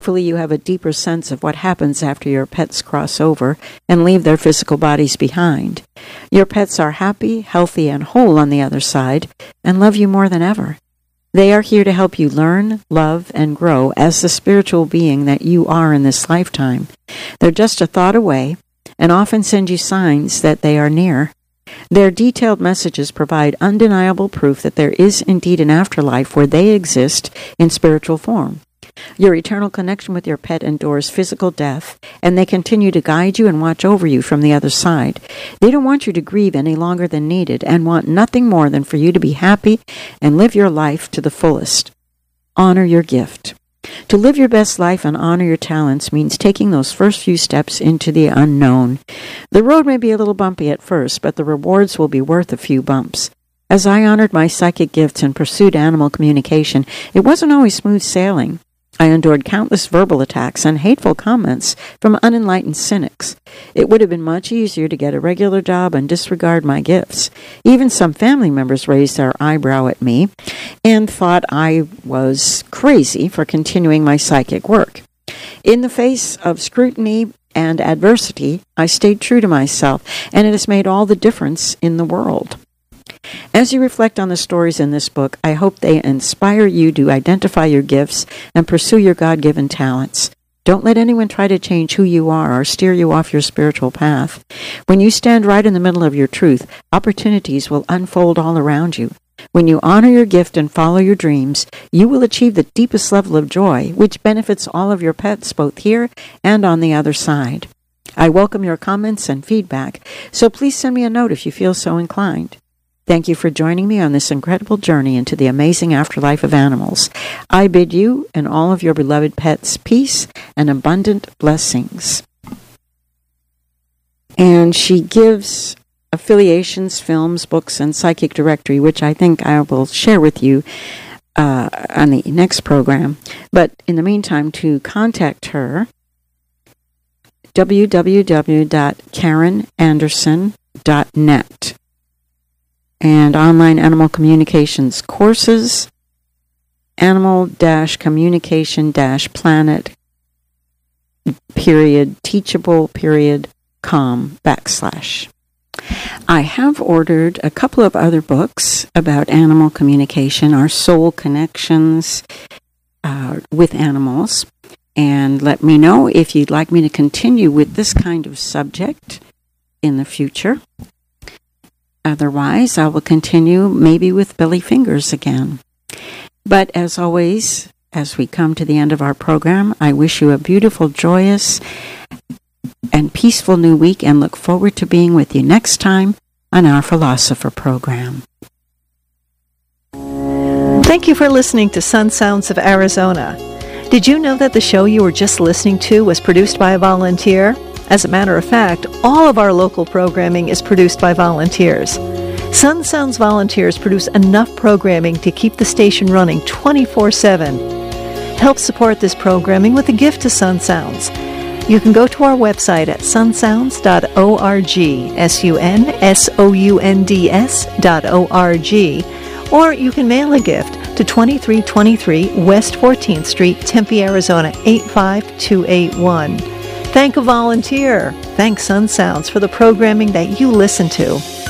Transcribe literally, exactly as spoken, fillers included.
Hopefully you have a deeper sense of what happens after your pets cross over and leave their physical bodies behind. Your pets are happy, healthy, and whole on the other side and love you more than ever. They are here to help you learn, love, and grow as the spiritual being that you are in this lifetime. They're just a thought away and often send you signs that they are near. Their detailed messages provide undeniable proof that there is indeed an afterlife where they exist in spiritual form. Your eternal connection with your pet endures physical death, and they continue to guide you and watch over you from the other side. They don't want you to grieve any longer than needed and want nothing more than for you to be happy and live your life to the fullest. Honor your gift. To live your best life and honor your talents means taking those first few steps into the unknown. The road may be a little bumpy at first, but the rewards will be worth a few bumps. As I honored my psychic gifts and pursued animal communication, it wasn't always smooth sailing. I endured countless verbal attacks and hateful comments from unenlightened cynics. It would have been much easier to get a regular job and disregard my gifts. Even some family members raised their eyebrow at me and thought I was crazy for continuing my psychic work. In the face of scrutiny and adversity, I stayed true to myself, and it has made all the difference in the world. As you reflect on the stories in this book, I hope they inspire you to identify your gifts and pursue your God-given talents. Don't let anyone try to change who you are or steer you off your spiritual path. When you stand right in the middle of your truth, opportunities will unfold all around you. When you honor your gift and follow your dreams, you will achieve the deepest level of joy, which benefits all of your pets both here and on the other side. I welcome your comments and feedback, so please send me a note if you feel so inclined. Thank you for joining me on this incredible journey into the amazing afterlife of animals. I bid you and all of your beloved pets peace and abundant blessings. And she gives affiliations, films, books, and psychic directory, which I think I will share with you uh, on the next program. But in the meantime, to contact her, w w w dot karen anderson dot net. And online animal communications courses, animal-communication-planet, period, teachable, period, com, backslash. I have ordered a couple of other books about animal communication, our soul connections uh, with animals. And let me know if you'd like me to continue with this kind of subject in the future. Otherwise, I will continue maybe with Billy Fingers again. But as always, as we come to the end of our program, I wish you a beautiful, joyous, and peaceful new week and look forward to being with you next time on our Philosopher program. Thank you for listening to Sun Sounds of Arizona. Did you know that the show you were just listening to was produced by a volunteer? As a matter of fact, all of our local programming is produced by volunteers. Sun Sounds volunteers produce enough programming to keep the station running twenty-four seven. Help support this programming with a gift to Sun Sounds. You can go to our website at sun sounds dot org, S U N S O U N D S dot O R G, or you can mail a gift to twenty-three twenty-three West fourteenth Street, Tempe, Arizona, eight five two eight one. Thank a volunteer. Thank Sun Sounds for the programming that you listen to.